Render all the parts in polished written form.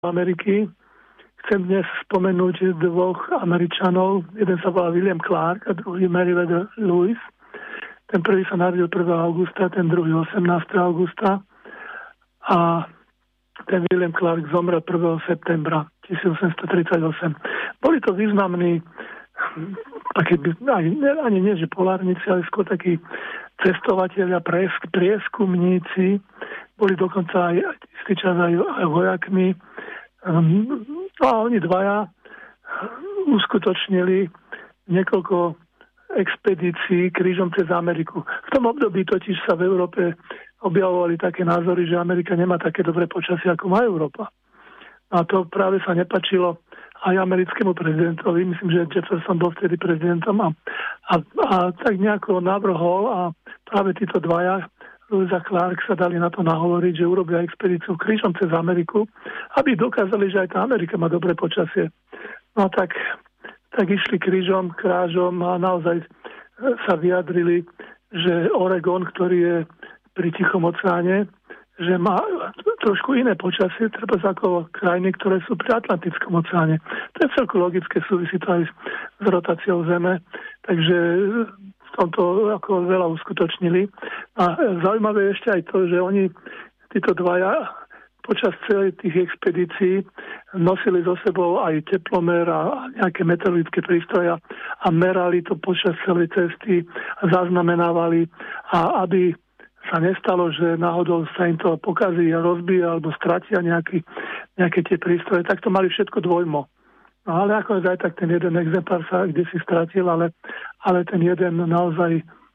Ameriky. Chcem dnes spomenúť dvoch Američanov. Jeden sa volá William Clark a druhý Meriwether Lewis. Ten prvý sa narodil 1. augusta, ten druhý 18. augusta. A ten William Clark zomrel 1. septembra 1838. Boli to významní, takí, ani nie, že polárnici, ale skôr takí cestovatelia, prieskumníci. Boli dokonca aj istý čas aj vojakmi. A oni dvaja uskutočnili niekoľko expedícií krížom cez Ameriku. V tom období totiž sa v Európe objavovali také názory, že Amerika nemá také dobré počasie, ako má Európa. A to práve sa nepačilo aj americkému prezidentovi. Myslím, že Jefferson bol vtedy prezidentom a tak nejako navrhol a práve títo dvaja Lewis a Clark sa dali na to nahovoriť, že urobia expedíciu krížom cez Ameriku, aby dokázali, že aj tá Amerika má dobré počasie. No tak išli krížom a naozaj sa vyjadrili, že Oregon, ktorý je pri Tichom oceáne, že má trošku iné počasie, treba ako krajiny, ktoré sú pri Atlantickom oceáne. To je celko logické, súvisí to aj s rotáciou Zeme, takže v tomto ako veľa uskutočnili. A zaujímavé je ešte aj to, že oni, títo dvaja, počas celej tých expedícií nosili so sebou aj teplomer a nejaké meteorologické prístroje a merali to počas celej cesty a zaznamenávali. A aby sa nestalo, že náhodou sa im to pokazí a rozbije alebo stratia nejaké tie prístroje, tak to mali všetko dvojmo. No ale ako aj tak ten jeden exemplár sa kde si stratil, ale ten jeden naozaj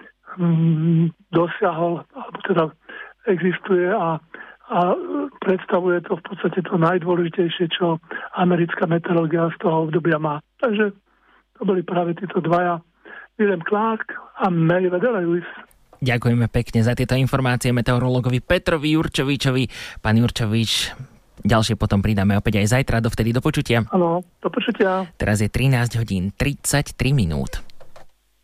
dosiahol, alebo teda existuje a predstavuje to v podstate to najdôležitejšie, čo americká meteorológia z toho obdobia má. Takže to boli práve títo dvaja, William Clark a Meriwether Lewis. Ďakujeme pekne za tieto informácie meteorologovi Petrovi Jurčovičovi. Pán Jurčovič, ďalšie potom pridáme opäť aj zajtra. Dovtedy do počutia. Áno, do počutia. Teraz je 13 hodín 33 minút.